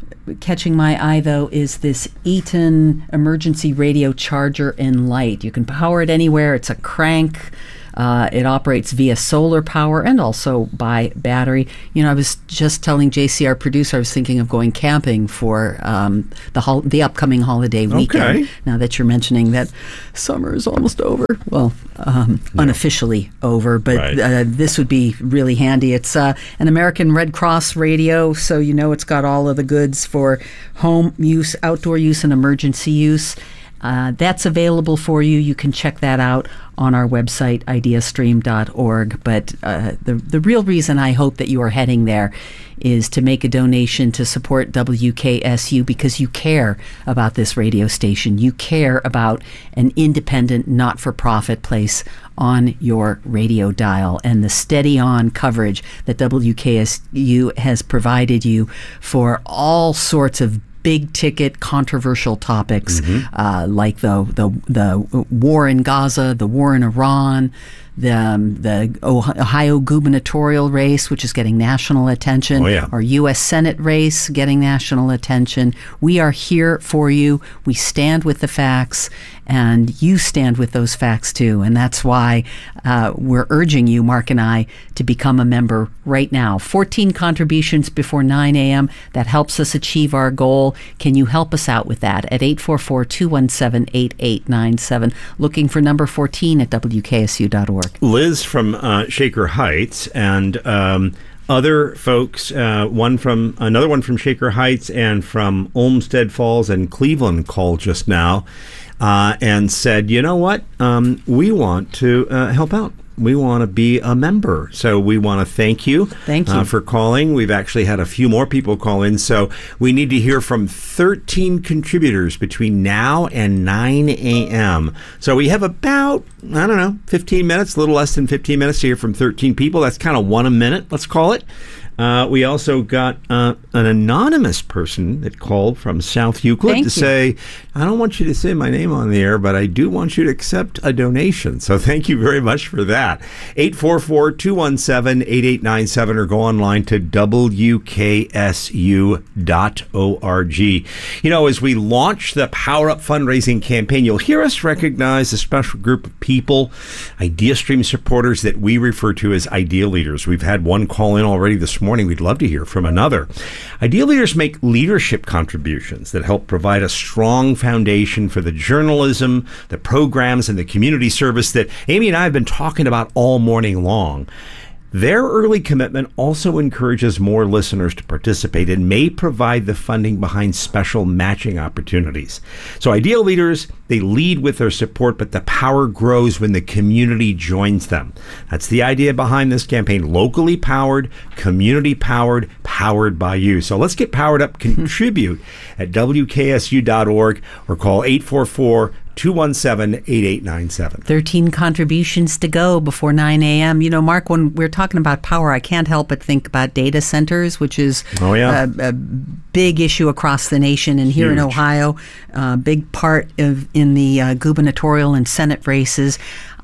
Speaker 7: catching my eye, though, is this Eaton emergency radio charger in light. You can power it anywhere. It's a crank. Uh, it operates via solar power and also by battery. You know, I was just telling J C, our producer, I was thinking of going camping for um, the hol- the upcoming holiday weekend. Okay. Now that you're mentioning that summer is almost over. Well, um, no. unofficially over, but right. uh, this would be really handy. It's uh, an American Red Cross radio, so you know it's got all of the goods for home use, outdoor use, and emergency use. Uh, that's available for you. You can check that out on our website, ideastream dot org. But uh, the, the real reason I hope that you are heading there is to make a donation to support W K S U because you care about this radio station. You care about an independent, not-for-profit place on your radio dial and the steady-on coverage that W K S U has provided you for all sorts of big-ticket, controversial topics mm-hmm. uh, like the, the the war in Gaza, the war in Iran, the um, the Ohio gubernatorial race, which is getting national attention, oh, yeah. our U S Senate race getting national attention. We are here for you. We stand with the facts, and you stand with those facts too. And that's why uh, we're urging you, Mark and I, to become a member right now. fourteen contributions before nine a.m. That helps us achieve our goal. Can you help us out with that at eight four four, two one seven, eight eight nine seven? Looking for number fourteen at W K S U dot org.
Speaker 8: Liz from uh, Shaker Heights and um, other folks, uh, one from another one from Shaker Heights and from Olmsted Falls and Cleveland called just now uh, and said, you know what, um, we want to uh, help out. We want to be a member. So we want to thank you,
Speaker 7: thank you.
Speaker 8: Uh, for calling. We've actually had a few more people call in. So we need to hear from thirteen contributors between now and nine a.m. So we have about, I don't know, fifteen minutes, a little less than fifteen minutes to hear from thirteen people. That's kind of one a minute, let's call it. Uh, we also got uh, an anonymous person that called from South Euclid
Speaker 7: Thank
Speaker 8: to
Speaker 7: you.
Speaker 8: say, I don't want you to say my name on the air, but I do want you to accept a donation. So thank you very much for that. eight four four, two one seven, eight eight nine seven or go online to W K S U dot org. You know, as we launch the Power Up fundraising campaign, you'll hear us recognize a special group of people, IdeaStream supporters that we refer to as Idea Leaders. We've had one call in already this morning. Morning, we'd love to hear from another. Idea Leaders make leadership contributions that help provide a strong foundation for the journalism, the programs, and the community service that Amy and I have been talking about all morning long. Their early commitment also encourages more listeners to participate and may provide the funding behind special matching opportunities. So Idea Leaders, they lead with their support, but the power grows when the community joins them. That's the idea behind this campaign. Locally powered, community powered, powered by you. So let's get powered up. Contribute at W K S U dot org or call eight four four, two one seven, eight eight nine seven.
Speaker 7: thirteen contributions to go before nine a.m. You know, Mark, when we're talking about power, I can't help but think about data centers, which is
Speaker 8: oh, yeah.
Speaker 7: a, a big issue across the nation. And here
Speaker 8: Huge.
Speaker 7: in Ohio, a uh, big part of in the uh, gubernatorial and Senate races.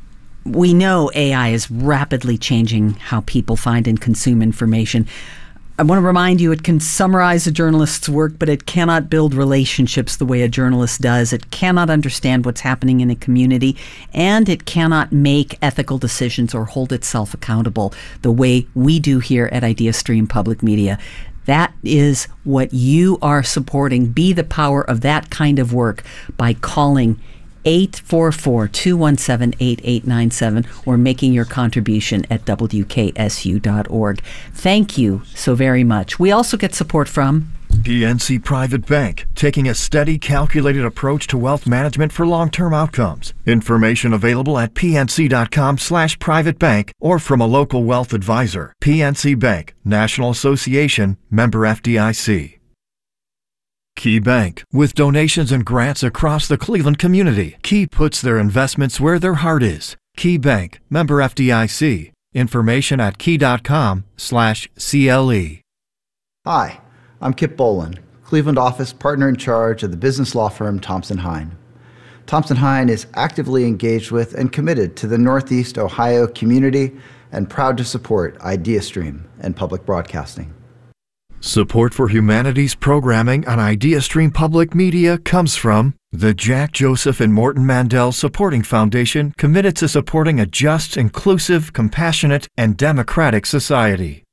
Speaker 7: We know A I is rapidly changing how people find and consume information. I want to remind you, it can summarize a journalist's work, but it cannot build relationships the way a journalist does. It cannot understand what's happening in a community, and it cannot make ethical decisions or hold itself accountable the way we do here at IdeaStream Public Media. That is what you are supporting. Be the power of that kind of work by calling eight four four, two one seven, eight eight nine seven or making your contribution at W K S U dot org. Thank you so very much. We also get support from
Speaker 5: P N C Private Bank, taking a steady, calculated approach to wealth management for long-term outcomes. Information available at pnc.com slash private bank or from a local wealth advisor. P N C Bank, National Association, member F D I C. Key Bank, with donations and grants across the Cleveland community. Key puts their investments where their heart is. Key Bank, member F D I C. Information at key.com slash CLE.
Speaker 6: Hi, I'm Kip Bolin, Cleveland office partner in charge of the business law firm Thompson Hine. Thompson Hine is actively engaged with and committed to the Northeast Ohio community and proud to support IdeaStream and public broadcasting.
Speaker 5: Support for humanities programming on IdeaStream Public Media comes from the Jack Joseph and Morton Mandel Supporting Foundation, committed to supporting a just, inclusive, compassionate, and democratic society.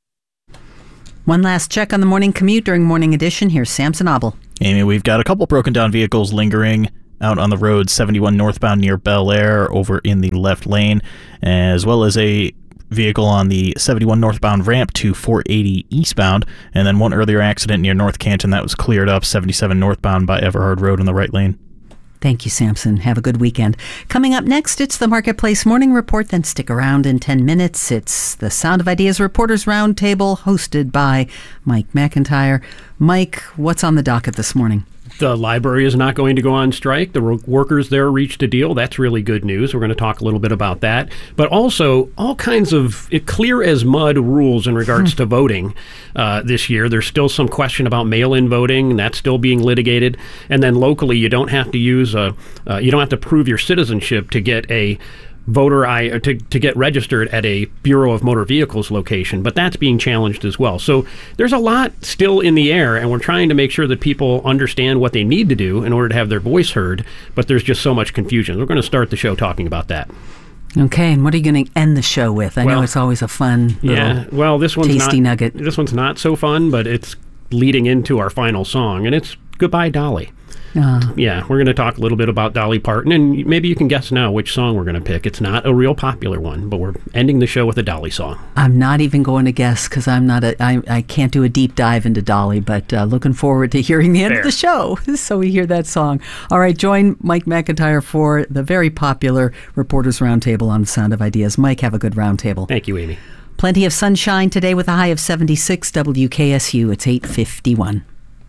Speaker 7: One last check on the morning commute during Morning Edition. Here's Samson Abel.
Speaker 9: Amy, we've got a couple broken down vehicles lingering out on the road, seventy-one northbound near Bel Air over in the left lane, as well as a vehicle on the seventy-one northbound ramp to four eighty eastbound, and then one earlier accident near North Canton that was cleared up, seventy-seven northbound by Everhard Road on the right lane.
Speaker 7: Thank you, Samson. Have a good weekend. Coming up next, it's the Marketplace Morning Report. Then stick around in ten minutes. It's the Sound of Ideas Reporters Roundtable hosted by Mike McIntyre. Mike, what's on the docket this morning?
Speaker 10: The library is not going to go on strike. The workers there reached a deal. That's really good news. We're going to talk a little bit about that. But also all kinds of clear as mud rules in regards to voting uh, this year. There's still some question about mail-in voting, and that's still being litigated. And then locally, you don't have to use a, uh, you don't have to prove your citizenship to get a voter I to, to get registered at a Bureau of Motor Vehicles location, but that's being challenged as well. So there's a lot still in the air, and we're trying to make sure that people understand what they need to do in order to have their voice heard, but there's just so much confusion. We're going to start the show talking about that.
Speaker 7: Okay, and what are you going to end the show with? I well, know it's always a fun little
Speaker 10: yeah, well, this one's
Speaker 7: tasty
Speaker 10: not,
Speaker 7: nugget.
Speaker 10: This one's not so fun, but it's leading into our final song, and it's Goodbye, Dolly. Uh, yeah, we're going to talk a little bit about Dolly Parton, and maybe you can guess now which song we're going to pick. It's not a real popular one, but we're ending the show with a Dolly song.
Speaker 7: I'm not even going to guess because I'm not a, I, I can't do a deep dive into Dolly, but uh, looking forward to hearing the end Fair. of the show. So we hear that song. All right, join Mike McIntyre for the very popular Reporters Roundtable on the Sound of Ideas. Mike, have a good roundtable.
Speaker 10: Thank you, Amy.
Speaker 7: Plenty of sunshine today with a high of seventy-six. W K S U, it's eight fifty-one.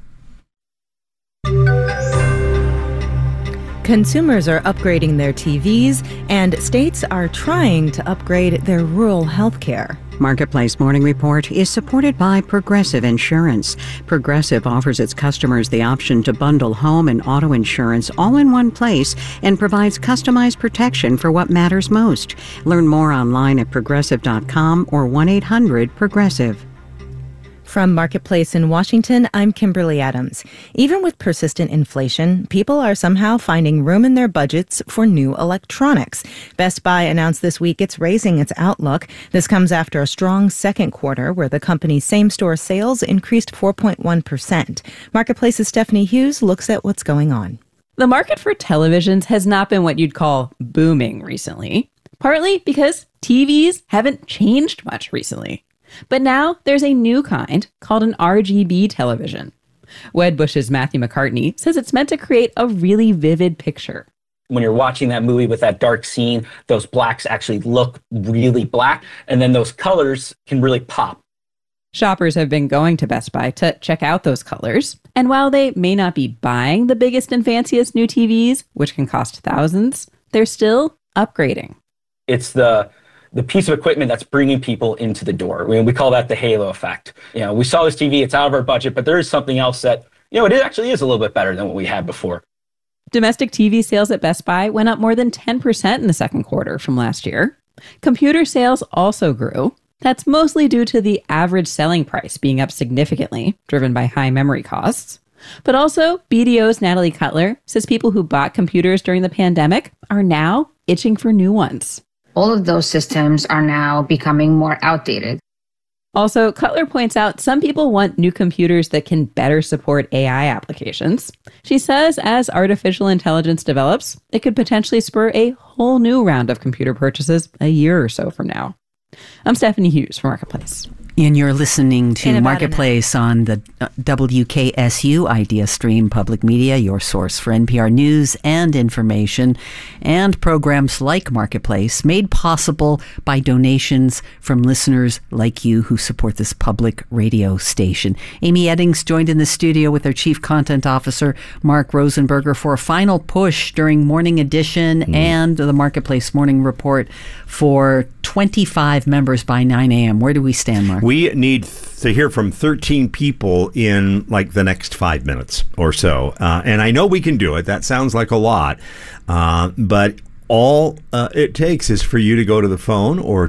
Speaker 11: Consumers are upgrading their T Vs, and states are trying to upgrade their rural health care.
Speaker 15: Marketplace Morning Report is supported by Progressive Insurance. Progressive offers its customers the option to bundle home and auto insurance all in one place and provides customized protection for what matters most. Learn more online at progressive dot com or one eight hundred progressive.
Speaker 11: From Marketplace in Washington, I'm Kimberly Adams. Even with persistent inflation, people are somehow finding room in their budgets for new electronics. Best Buy announced this week it's raising its outlook. This comes after a strong second quarter where the company's same-store sales increased four point one percent. Marketplace's Stephanie Hughes looks at what's going on.
Speaker 16: The market for televisions has not been what you'd call booming recently, partly because T Vs haven't changed much recently. But now there's a new kind called an R G B television. Wedbush's Matthew McCartney says it's meant to create a really vivid picture.
Speaker 26: When you're watching that movie with that dark scene, those blacks actually look really black, and then those colors can really pop.
Speaker 16: Shoppers have been going to Best Buy to check out those colors. And while they may not be buying the biggest and fanciest new T Vs, which can cost thousands, they're still upgrading.
Speaker 26: It's the the piece of equipment that's bringing people into the door. I mean, we call that the halo effect. You know, we saw this T V, it's out of our budget, but there is something else that, you know, it actually is a little bit better than what we had before.
Speaker 16: Domestic T V sales at Best Buy went up more than ten percent in the second quarter from last year. Computer sales also grew. That's mostly due to the average selling price being up significantly, driven by high memory costs. But also, B D O's Natalie Cutler says people who bought computers during the pandemic are now itching for new ones.
Speaker 27: All of those systems are now becoming more outdated.
Speaker 16: Also, Cutler points out some people want new computers that can better support A I applications. She says as artificial intelligence develops, it could potentially spur a whole new round of computer purchases a year or so from now. I'm Stephanie Hughes for Marketplace.
Speaker 7: And you're listening to Marketplace on the W K S U Idea Stream Public Media, your source for N P R news and information, and programs like Marketplace made possible by donations from listeners like you who support this public radio station. Amy Eddings joined in the studio with our Chief Content Officer, Mark Rosenberger, for a final push during Morning Edition mm. and the Marketplace Morning Report for twenty-five members by nine a.m. Where do we stand, Mark?
Speaker 8: We need to hear from thirteen people in like the next five minutes or so. Uh, and I know we can do it. That sounds like a lot. Uh, but all uh, it takes is for you to go to the phone or t-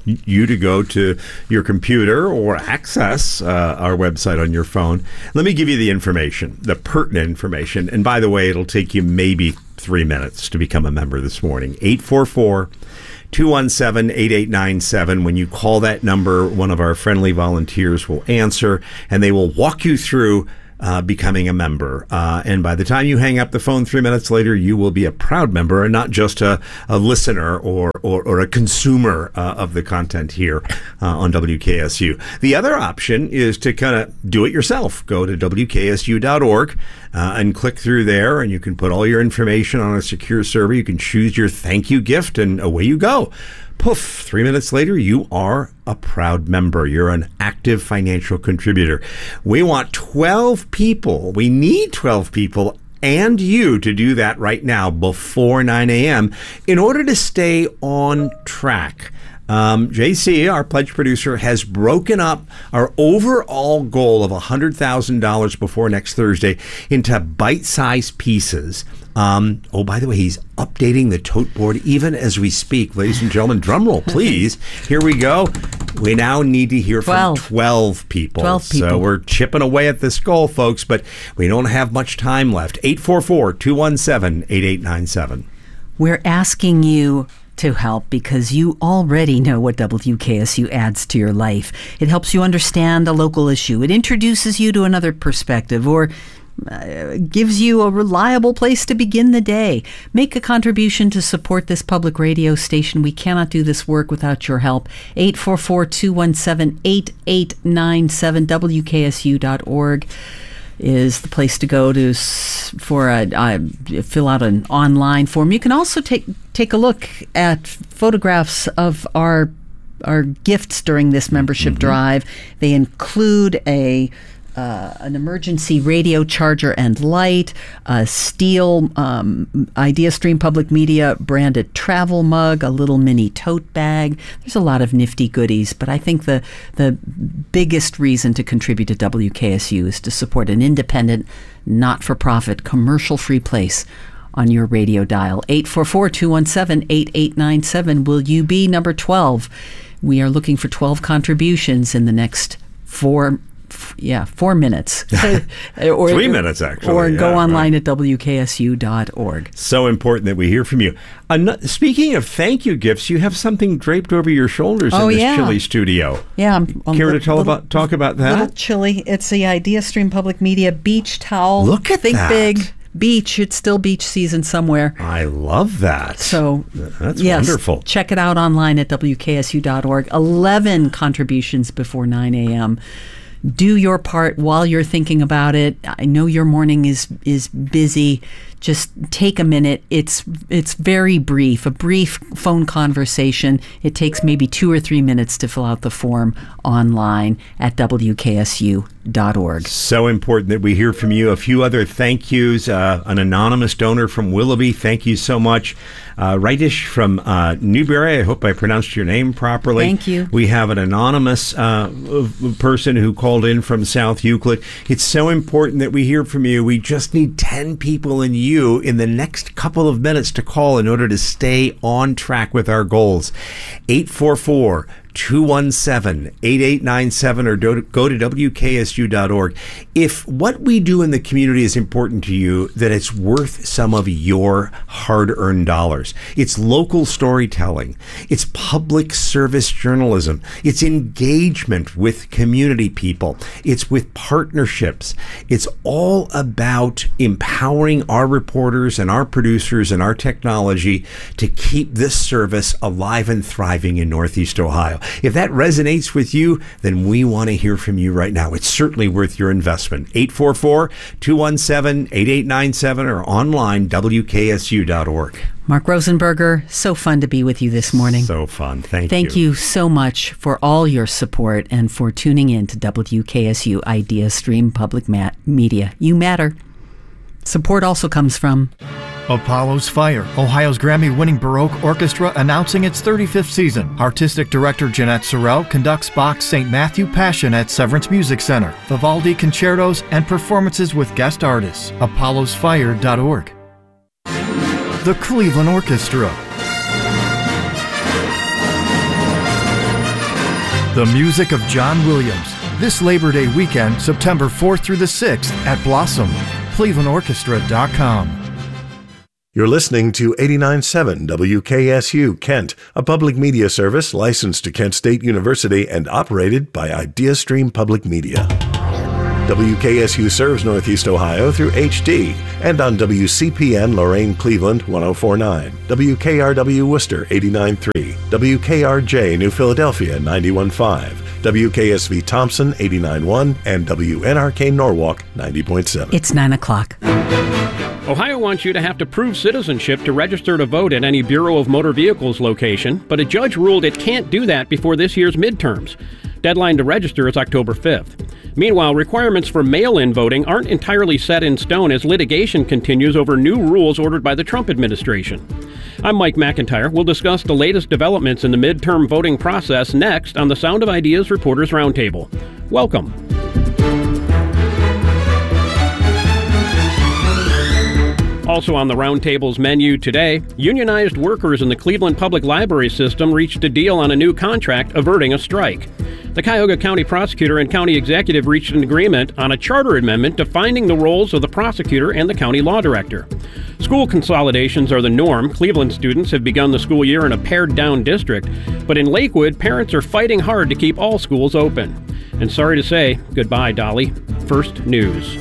Speaker 8: you to go to your computer or access uh, our website on your phone. Let me give you the information, the pertinent information. And by the way, it'll take you maybe three minutes to become a member this morning. eight four four, two one seven, eight eight nine seven. When you call that number, one of our friendly volunteers will answer, and they will walk you through Uh, becoming a member. Uh, and by the time you hang up the phone three minutes later, you will be a proud member and not just a, a listener or, or, or a consumer uh, of the content here uh, on W K S U. The other option is to kind of do it yourself. Go to W K S U dot org uh, and click through there, and you can put all your information on a secure server. You can choose your thank you gift, and away you go. Poof, three minutes later, you are a proud member. You're an active financial contributor. We want twelve people. We need twelve people and you to do that right now before nine a.m. in order to stay on track. Um, J C, our pledge producer, has broken up our overall goal of one hundred thousand dollars before next Thursday into bite-sized pieces. Um, oh, by the way, he's updating the tote board even as we speak. Ladies and gentlemen, drum roll, please. Here we go. We now need to hear from twelve people.
Speaker 7: twelve people.
Speaker 8: So we're chipping away at this goal, folks, but we don't have much time left. eight four four, two one seven, eight eight nine seven.
Speaker 7: We're asking you to help because you already know what W K S U adds to your life. It helps you understand a local issue. It introduces you to another perspective, or uh, gives you a reliable place to begin the day. Make a contribution to support this public radio station. We cannot do this work without your help. eight four four, two one seven, eight eight nine seven, W K S U dot org. Is the place to go to for a uh, fill out an online form. You can also take take a look at photographs of our our gifts during this membership mm-hmm. drive. They include a uh, an emergency radio charger and light, a steel um, IdeaStream Public Media branded travel mug, a little mini tote bag. There's a lot of nifty goodies, but I think the the biggest reason to contribute to W K S U is to support an independent, not-for-profit, commercial-free place on your radio dial. eight four four, two one seven, eight eight nine seven. Will you be number twelve? We are looking for twelve contributions in the next four Yeah, four minutes.
Speaker 8: or, Three minutes, actually.
Speaker 7: Or
Speaker 8: yeah,
Speaker 7: go online
Speaker 8: right.
Speaker 7: at W K S U dot org.
Speaker 8: So important that we hear from you. An- speaking of thank you gifts, you have something draped over your shoulders
Speaker 7: oh,
Speaker 8: in this
Speaker 7: yeah.
Speaker 8: chilly studio.
Speaker 7: Yeah. I'm, I'm
Speaker 8: Care
Speaker 7: li-
Speaker 8: to tell
Speaker 7: little,
Speaker 8: about, talk about that?
Speaker 7: A little chilly. It's the IdeaStream Public Media beach towel.
Speaker 8: Look at
Speaker 7: Think
Speaker 8: that.
Speaker 7: big. Beach. It's still beach season somewhere.
Speaker 8: I love that.
Speaker 7: So
Speaker 8: that's
Speaker 7: yes,
Speaker 8: wonderful.
Speaker 7: Check it out online at W K S U dot org. eleven contributions before nine a.m. Do your part while you're thinking about it. I know your morning is is busy. Just take a minute. It's it's very brief, a brief phone conversation. It takes maybe two or three minutes to fill out the form online at W K S U dot org.
Speaker 8: So important that we hear from you. A few other thank yous. Uh, an anonymous donor from Willoughby, thank you so much. Uh, Rightish from uh, Newberry, I hope I pronounced your name properly.
Speaker 7: Thank you.
Speaker 8: We have an anonymous uh, person who called in from South Euclid. It's so important that we hear from you. We just need ten people in you in the next couple of minutes to call in order to stay on track with our goals. eight four four, two one seven, eight eight nine seven or go to, go to W K S U dot org. If what we do in the community is important to you, then it's worth some of your hard-earned dollars. It's local storytelling. It's public service journalism. It's engagement with community people. It's with partnerships. It's all about empowering our reporters and our producers and our technology to keep this service alive and thriving in Northeast Ohio. If that resonates with you, then we want to hear from you right now. It's certainly worth your investment. eight four four, two one seven, eight eight nine seven or online, W K S U dot org.
Speaker 7: Mark Rosenberger, so fun to be with you this morning.
Speaker 8: So fun. Thank,
Speaker 7: Thank you. Thank you so much for all your support and for tuning in to W K S U IdeaStream Public Ma- Media. You matter. Support also comes from
Speaker 5: Apollo's Fire, Ohio's Grammy-winning Baroque orchestra announcing its thirty-fifth season. Artistic director Jeanette Sorrell conducts Bach's Saint Matthew Passion at Severance Music Center, Vivaldi concertos, and performances with guest artists. apollos fire dot org. The Cleveland Orchestra. The music of John Williams. This Labor Day weekend, September fourth through the sixth at Blossom. Cleveland Orchestra dot com.
Speaker 14: You're listening to eighty-nine point seven W K S U Kent, a public media service licensed to Kent State University and operated by IdeaStream Public Media. W K S U serves Northeast Ohio through H D and on W C P N Lorain Cleveland one oh four point nine, W K R W Worcester eighty-nine point three, W K R J New Philadelphia ninety-one point five, W K S V Thompson eighty-nine point one, and W N R K Norwalk ninety point seven.
Speaker 7: It's nine o'clock.
Speaker 10: Ohio wants you to have to prove citizenship to register to vote at any Bureau of Motor Vehicles location, but a judge ruled it can't do that before this year's midterms. Deadline to register is October fifth. Meanwhile, requirements for mail-in voting aren't entirely set in stone as litigation continues over new rules ordered by the Trump administration. I'm Mike McIntyre. We'll discuss the latest developments in the midterm voting process next on the Sound of Ideas Reporters Roundtable. Welcome. Also on the Roundtable's menu today, unionized workers in the Cleveland Public Library system reached a deal on a new contract averting a strike. The Cuyahoga County prosecutor and county executive reached an agreement on a charter amendment defining the roles of the prosecutor and the county law director. School consolidations are the norm. Cleveland students have begun the school year in a pared-down district, but in Lakewood, parents are fighting hard to keep all schools open. And sorry to say, goodbye, Dolly. First news.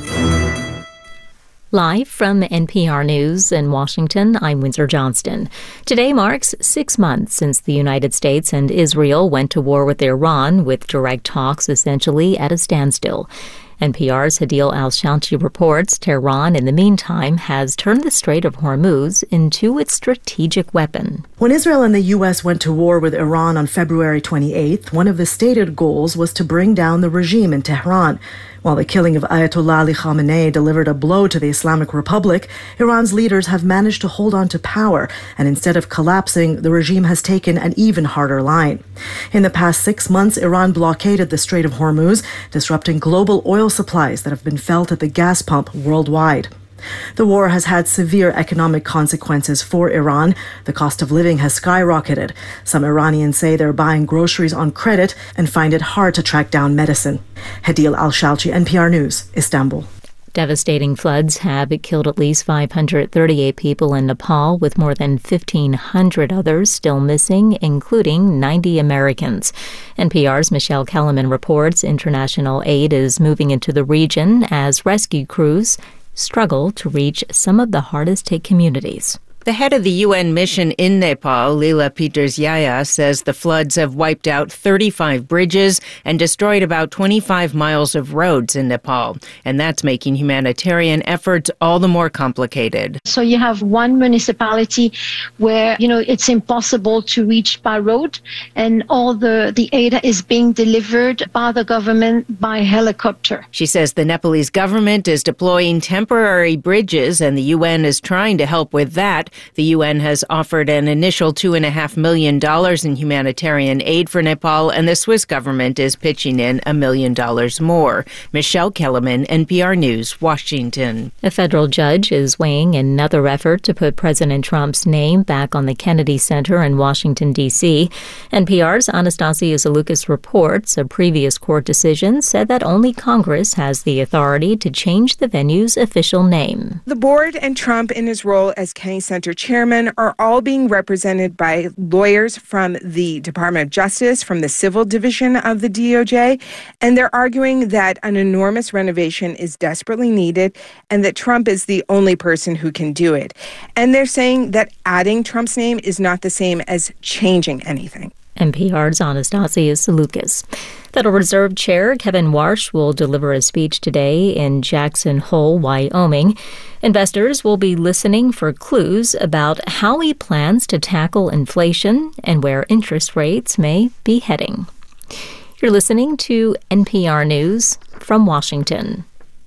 Speaker 17: Live from N P R News in Washington, I'm Windsor Johnston. Today marks six months since the United States and Israel went to war with Iran, with direct talks essentially at a standstill. N P R's Hadil Al-Shalchi reports Tehran, in the meantime, has turned the Strait of Hormuz into its strategic weapon.
Speaker 18: When Israel and the U S went to war with Iran on February twenty-eighth, one of the stated goals was to bring down the regime in Tehran. While the killing of Ayatollah Ali Khamenei delivered a blow to the Islamic Republic, Iran's leaders have managed to hold on to power, and instead of collapsing, the regime has taken an even harder line. In the past six months, Iran blockaded the Strait of Hormuz, disrupting global oil supplies that have been felt at the gas pump worldwide. The war has had severe economic consequences for Iran. The cost of living has skyrocketed. Some Iranians say they're buying groceries on credit and find it hard to track down medicine. Hadil Al-Shalchi, N P R News, Istanbul.
Speaker 17: Devastating floods have killed at least five hundred thirty-eight people in Nepal, with more than fifteen hundred others still missing, including ninety Americans. N P R's Michelle Kellerman reports international aid is moving into the region as rescue crews struggle to reach some of the hardest-hit communities.
Speaker 19: The head of the U N mission in Nepal, Lila Peters-Yaya, says the floods have wiped out thirty-five bridges and destroyed about twenty-five miles of roads in Nepal, and that's making humanitarian efforts all the more complicated.
Speaker 20: So you have one municipality where, you know, it's impossible to reach by road, and all the, the aid is being delivered by the government by helicopter.
Speaker 19: She says the Nepalese government is deploying temporary bridges, and the U N is trying to help with that. The U N has offered an initial two point five million dollars in humanitarian aid for Nepal, and the Swiss government is pitching in a million dollars more. Michelle Kellerman, N P R News, Washington.
Speaker 17: A federal judge is weighing another effort to put President Trump's name back on the Kennedy Center in Washington, D C N P R's Anastasia Zaloukas reports a previous court decision said that only Congress has the authority to change the venue's official name.
Speaker 1: The board and Trump in his role as Kennedy Center chairman are all being represented by lawyers from the Department of Justice, from the Civil Division of the D O J, and they're arguing that an enormous renovation is desperately needed and that Trump is the only person who can do it. And they're saying that adding Trump's name is not the same as changing anything.
Speaker 17: N P R's Anastasia Zaloukas. Federal Reserve Chair Kevin Warsh will deliver a speech today in Jackson Hole, Wyoming. Investors will be listening for clues about how he plans to tackle inflation and where interest rates may be heading. You're listening to N P R News from Washington.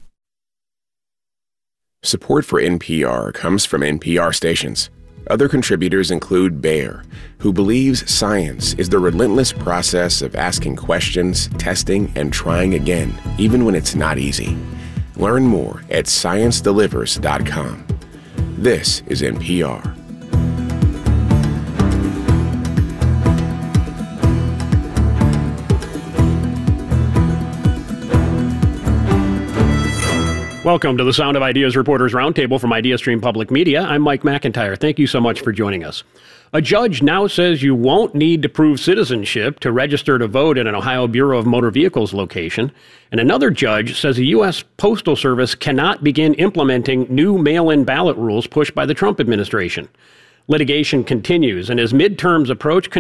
Speaker 21: Support for N P R comes from N P R stations. Other contributors include Bayer, who believes science is the relentless process of asking questions, testing, and trying again, even when it's not easy. Learn more at science delivers dot com. This is N P R.
Speaker 10: Welcome to the Sound of Ideas Reporters Roundtable from IdeaStream Public Media. I'm Mike McIntyre. Thank you so much for joining us. A judge now says you won't need to prove citizenship to register to vote at an Ohio Bureau of Motor Vehicles location. And another judge says the U S Postal Service cannot begin implementing new mail-in ballot rules pushed by the Trump administration. Litigation continues, and as midterms approach,